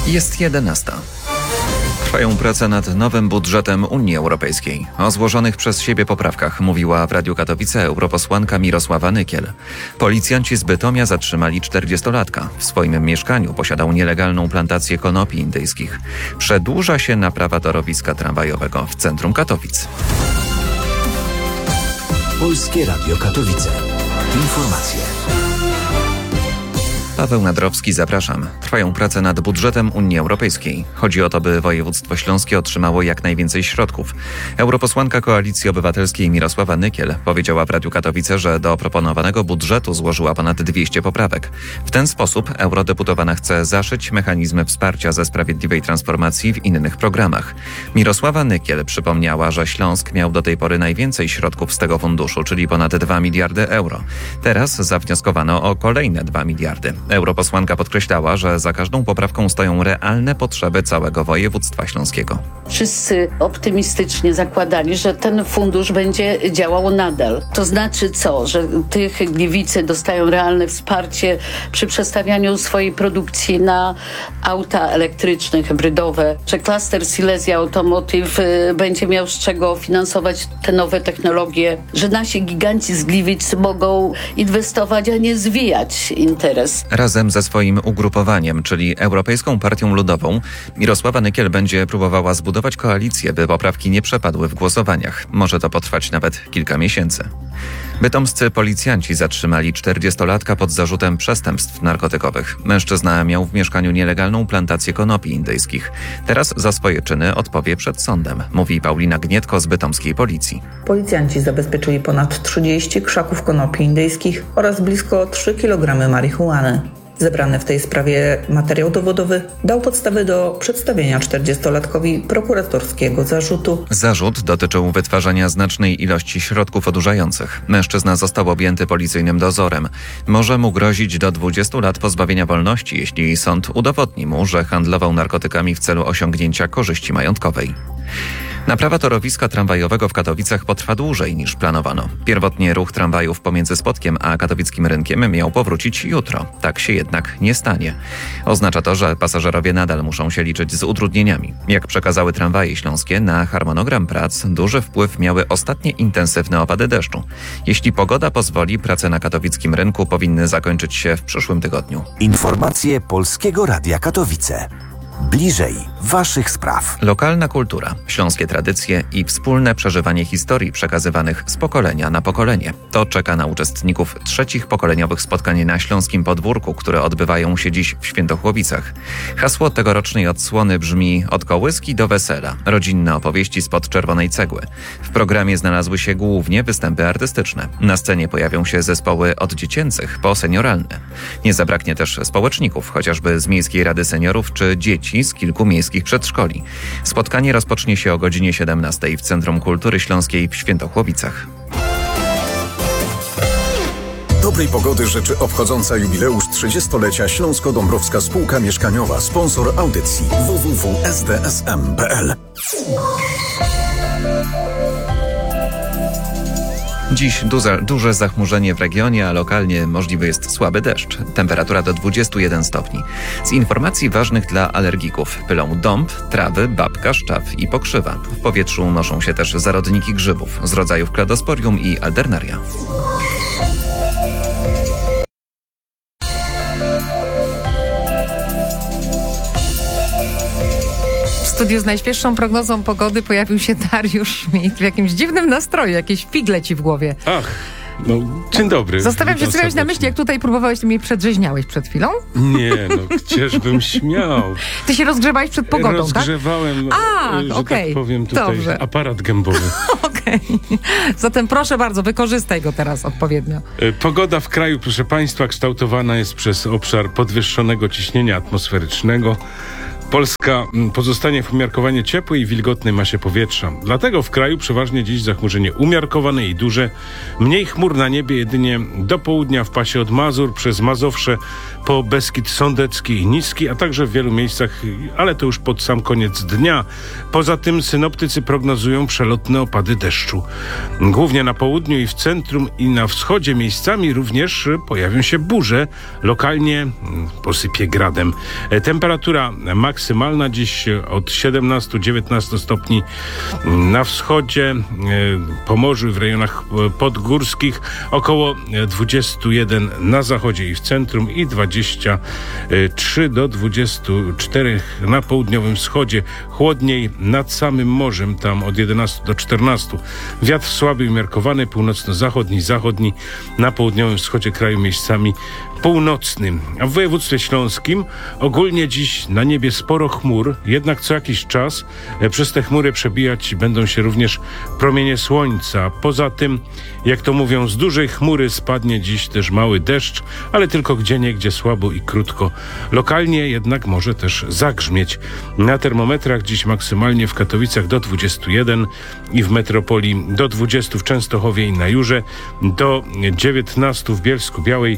Jest 11. Trwają prace nad nowym budżetem Unii Europejskiej. O złożonych przez siebie poprawkach mówiła w Radiu Katowice europosłanka Mirosława Nykiel. Policjanci z Bytomia zatrzymali 40-latka. W swoim mieszkaniu posiadał nielegalną plantację konopi indyjskich. Przedłuża się naprawa torowiska tramwajowego w centrum Katowic. Polskie Radio Katowice. Informacje. Paweł Nadrowski, zapraszam. Trwają prace nad budżetem Unii Europejskiej. Chodzi o to, by województwo śląskie otrzymało jak najwięcej środków. Europosłanka Koalicji Obywatelskiej Mirosława Nykiel powiedziała w Radiu Katowice, że do proponowanego budżetu złożyła ponad 200 poprawek. W ten sposób eurodeputowana chce zaszyć mechanizmy wsparcia ze sprawiedliwej transformacji w innych programach. Mirosława Nykiel przypomniała, że Śląsk miał do tej pory najwięcej środków z tego funduszu, czyli ponad 2 miliardy euro. Teraz zawnioskowano o kolejne 2 miliardy. Europosłanka podkreślała, że za każdą poprawką stoją realne potrzeby całego województwa śląskiego. Wszyscy optymistycznie zakładali, że ten fundusz będzie działał nadal. To znaczy co? Że tych Gliwice dostają realne wsparcie przy przestawianiu swojej produkcji na auta elektryczne, hybrydowe, że klaster Silesia Automotive będzie miał z czego finansować te nowe technologie, że nasi giganci z Gliwic mogą inwestować, a nie zwijać interes. Razem ze swoim ugrupowaniem, czyli Europejską Partią Ludową, Mirosława Nykiel będzie próbowała zbudować koalicję, by poprawki nie przepadły w głosowaniach. Może to potrwać nawet kilka miesięcy. Bytomscy policjanci zatrzymali 40-latka pod zarzutem przestępstw narkotykowych. Mężczyzna miał w mieszkaniu nielegalną plantację konopi indyjskich. Teraz za swoje czyny odpowie przed sądem, mówi Paulina Gnietko z bytomskiej policji. Policjanci zabezpieczyli ponad 30 krzaków konopi indyjskich oraz blisko 3 kg marihuany. Zebrany w tej sprawie materiał dowodowy dał podstawy do przedstawienia 40-latkowi prokuratorskiego zarzutu. Zarzut dotyczył wytwarzania znacznej ilości środków odurzających. Mężczyzna został objęty policyjnym dozorem. Może mu grozić do 20 lat pozbawienia wolności, jeśli sąd udowodni mu, że handlował narkotykami w celu osiągnięcia korzyści majątkowej. Naprawa torowiska tramwajowego w Katowicach potrwa dłużej niż planowano. Pierwotnie ruch tramwajów pomiędzy Spodkiem a katowickim rynkiem miał powrócić jutro. Tak się jednak nie stanie. Oznacza to, że pasażerowie nadal muszą się liczyć z utrudnieniami. Jak przekazały tramwaje śląskie, na harmonogram prac duży wpływ miały ostatnie intensywne opady deszczu. Jeśli pogoda pozwoli, prace na katowickim rynku powinny zakończyć się w przyszłym tygodniu. Informacje Polskiego Radia Katowice. Bliżej waszych spraw. Lokalna kultura, śląskie tradycje i wspólne przeżywanie historii przekazywanych z pokolenia na pokolenie. To czeka na uczestników trzecich pokoleniowych spotkań na Śląskim Podwórku, które odbywają się dziś w Świętochłowicach. Hasło tegorocznej odsłony brzmi: od kołyski do wesela. Rodzinne opowieści spod czerwonej cegły. W programie znalazły się głównie występy artystyczne. Na scenie pojawią się zespoły od dziecięcych po senioralne. Nie zabraknie też społeczników, chociażby z Miejskiej Rady Seniorów czy dzieci z kilku miejskich przedszkoli. Spotkanie rozpocznie się o godzinie 17 w Centrum Kultury Śląskiej w Świętochłowicach. Dobrej pogody życzy obchodząca jubileusz 30-lecia Śląsko-Dąbrowska Spółka Mieszkaniowa, sponsor audycji www.sdsm.pl. Dziś duże zachmurzenie w regionie, a lokalnie możliwy jest słaby deszcz. Temperatura do 21 stopni. Z informacji ważnych dla alergików: pylą dąb, trawy, babka, szczaw i pokrzywa. W powietrzu unoszą się też zarodniki grzybów z rodzajów kladosporium i alternaria. W studiu z najświeższą prognozą pogody pojawił się Dariusz Schmidt w jakimś dziwnym nastroju, jakieś figle ci w głowie. Ach, no dzień dobry. Zostawiam się coś na myśli, jak tutaj próbowałeś, ty mnie przedrzeźniałeś przed chwilą? Nie, no gdzieżbym śmiał. Ty się rozgrzewałeś przed pogodą, Rozgrzewałem, tak? tak powiem, tutaj Dobrze. aparat gębowy. Okej. Zatem proszę bardzo, wykorzystaj go teraz odpowiednio. Pogoda w kraju, proszę państwa, kształtowana jest przez obszar podwyższonego ciśnienia atmosferycznego. Polska pozostanie w umiarkowanie ciepłej i wilgotnej masie powietrza. Dlatego w kraju przeważnie dziś zachmurzenie umiarkowane i duże. Mniej chmur na niebie jedynie do południa w pasie od Mazur przez Mazowsze po Beskid Sądecki i Niski, a także w wielu miejscach, ale to już pod sam koniec dnia. Poza tym synoptycy prognozują przelotne opady deszczu. Głównie na południu i w centrum i na wschodzie miejscami również pojawią się burze. Lokalnie posypie gradem. Temperatura maksymalna dziś od 17-19 stopni na wschodzie, Pomorzu i w rejonach podgórskich, około 21 na zachodzie i w centrum i 23 do 24 na południowym wschodzie. Chłodniej nad samym morzem, tam od 11 do 14. Wiatr słaby i umiarkowany, północno-zachodni, zachodni, na południowym wschodzie kraju miejscami północnym. A w województwie śląskim ogólnie dziś na niebie sporo chmur, jednak co jakiś czas przez te chmury przebijać będą się również promienie słońca. Poza tym, jak to mówią, z dużej chmury spadnie dziś też mały deszcz, ale tylko gdzieniegdzie słabo i krótko. Lokalnie jednak może też zagrzmieć. Na termometrach dziś maksymalnie w Katowicach do 21 i w metropolii do 20 w Częstochowie i na Jurze, do 19 w Bielsku-Białej.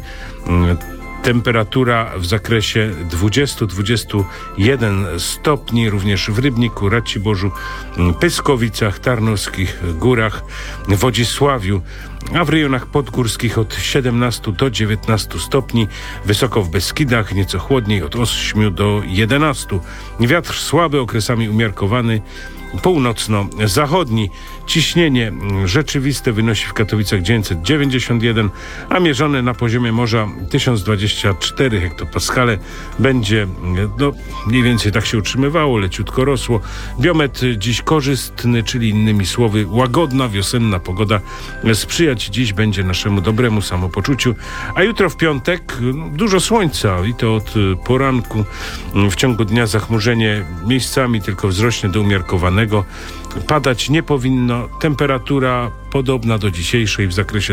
Temperatura w zakresie 20-21 stopni, również w Rybniku, Raciborzu, Pyskowicach, Tarnowskich Górach, Wodzisławiu, a w rejonach podgórskich od 17 do 19 stopni, wysoko w Beskidach, nieco chłodniej od 8 do 11. Wiatr słaby, okresami umiarkowany, północno-zachodni. Ciśnienie rzeczywiste wynosi w Katowicach 991, a mierzone na poziomie morza 1024 hektopaskale. Będzie, mniej więcej tak się utrzymywało, leciutko rosło. Biometr dziś korzystny, czyli innymi słowy łagodna, wiosenna pogoda sprzyjać dziś będzie naszemu dobremu samopoczuciu. A jutro w piątek dużo słońca i to od poranku. W ciągu dnia zachmurzenie miejscami tylko wzrośnie do umiarkowanego. Padać nie powinno. Temperatura podobna do dzisiejszej w zakresie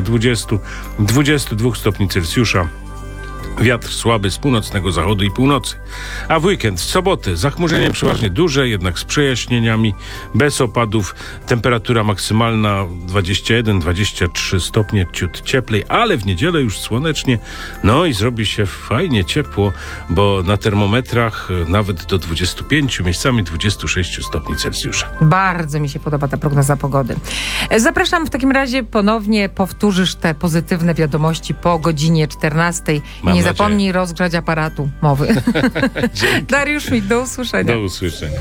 20-22 stopni Celsjusza. Wiatr słaby z północnego zachodu i północy. A w weekend, w sobotę, zachmurzenie przeważnie duże, jednak z przejaśnieniami, bez opadów. Temperatura maksymalna 21-23 stopnie, ciut cieplej, ale w niedzielę już słonecznie. No i zrobi się fajnie ciepło, bo na termometrach nawet do 25, miejscami 26 stopni Celsjusza. Bardzo mi się podoba ta prognoza pogody. Zapraszam w takim razie ponownie, powtórzysz te pozytywne wiadomości po godzinie 14. Nie zapomnij rozgrzać aparatu mowy. Dariusz Schmidt, do usłyszenia. Do usłyszenia.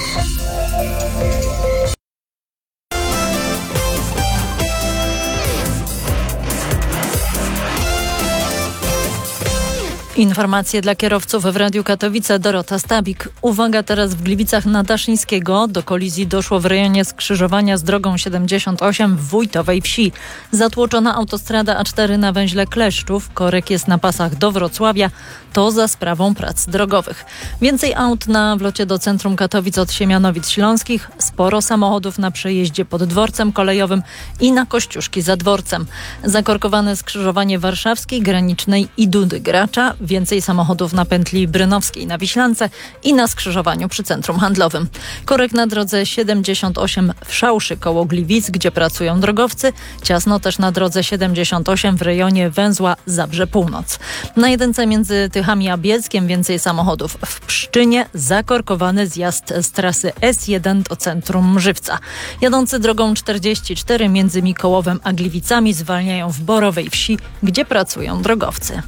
Informacje dla kierowców w Radiu Katowice, Dorota Stabik. Uwaga, teraz w Gliwicach Nadaszyńskiego. Do kolizji doszło w rejonie skrzyżowania z drogą 78 w Wójtowej Wsi. Zatłoczona autostrada A4 na węźle Kleszczów. Korek jest na pasach do Wrocławia. To za sprawą prac drogowych. Więcej aut na wlocie do centrum Katowic od Siemianowic Śląskich. Sporo samochodów na przejeździe pod dworcem kolejowym i na Kościuszki za dworcem. Zakorkowane skrzyżowanie Warszawskiej, Granicznej i Dudy Gracza. Więcej samochodów na pętli Brynowskiej na Wiślance i na skrzyżowaniu przy centrum handlowym. Korek na drodze 78 w Szałszy koło Gliwic, gdzie pracują drogowcy. Ciasno też na drodze 78 w rejonie węzła Zabrze Północ. Na jedynce między Tychami a Bielskiem więcej samochodów. W Pszczynie zakorkowany zjazd z trasy S1 do centrum Żywca. Jadący drogą 44 między Mikołowem a Gliwicami zwalniają w Borowej Wsi, gdzie pracują drogowcy.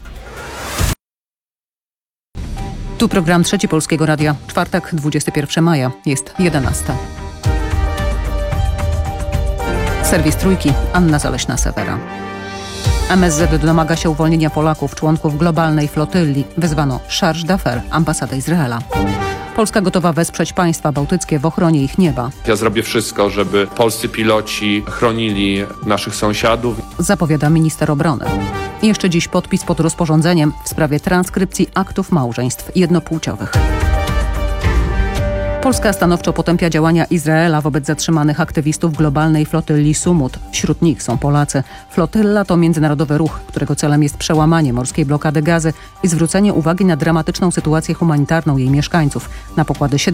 Tu program Trzeci Polskiego Radia. Czwartek, 21 maja. Jest 11. Serwis Trójki. Anna Zaleśna-Sewera. MSZ domaga się uwolnienia Polaków, członków globalnej flotyli. Wezwano Charge d'Affaires, ambasadę Izraela. Polska gotowa wesprzeć państwa bałtyckie w ochronie ich nieba. Ja zrobię wszystko, żeby polscy piloci chronili naszych sąsiadów. Zapowiada minister obrony. Jeszcze dziś podpis pod rozporządzeniem w sprawie transkrypcji aktów małżeństw jednopłciowych. Polska stanowczo potępia działania Izraela wobec zatrzymanych aktywistów globalnej flotylli Sumut. Wśród nich są Polacy. Flotylla to międzynarodowy ruch, którego celem jest przełamanie morskiej blokady Gazy i zwrócenie uwagi na dramatyczną sytuację humanitarną jej mieszkańców. Na pokłady